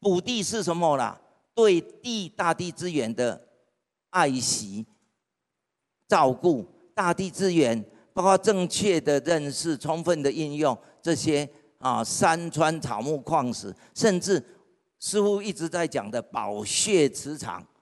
补地是什么啦？对大地资源的爱惜、照顾，大地资源包括正确的认识、充分的应用这些山川草木矿石，甚至师父一直在讲的宝穴磁场，